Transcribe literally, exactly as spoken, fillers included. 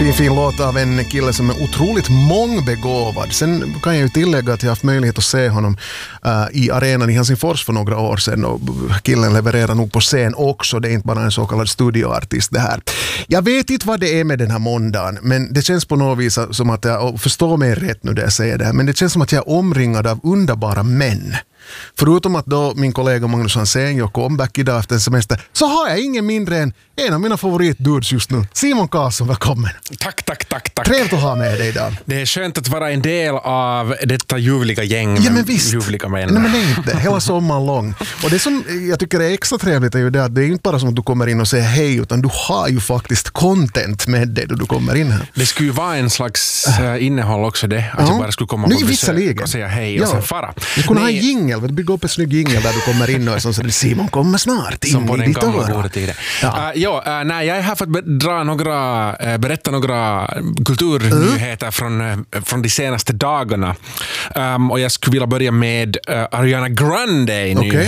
Fin, fin låt av en kille som är otroligt mångbegåvad. Sen kan jag ju tillägga att jag har haft möjlighet att se honom uh, i arenan i Helsingfors för några år sedan, och killen levererar nog på scen också. Det är inte bara en så kallad studioartist det här. Jag vet inte vad det är med den här måndagen, men det känns på något vis som att jag, och förstå mig rätt nu det jag säger det här, men det känns som att jag är omringad av underbara män. Förutom att då min kollega Magnus Hansén gör comeback idag efter en semester, så har jag ingen mindre än en av mina favoritdudes just nu. Simon Karlsson, välkommen. Tack, tack, tack, tack. Trevligt att ha med dig idag. Det är skönt att vara en del av detta ljuvliga gäng ja, med visst. ljuvliga män. Nej, men det är inte. Hela sommaren lång. Och det som jag tycker är extra trevligt är ju det att det är inte bara som att du kommer in och säger hej, utan du har ju faktiskt content med dig då du kommer in här. Det skulle ju vara en slags uh, innehåll också det. Att ja. jag bara skulle komma på besök och säga hej och ja. sen fara. Du kunde ha en jingle, bygga upp en snygg jingle där du kommer in och så säger Simon kommer snart in som på i den ditt gamla år. Ja. Uh, ja, uh, nej, jag är här för att dra några, uh, berätta några kulturnyheter mm. från, uh, från de senaste dagarna. Um, och jag skulle vilja börja med uh, Ariana Grande-nyheter.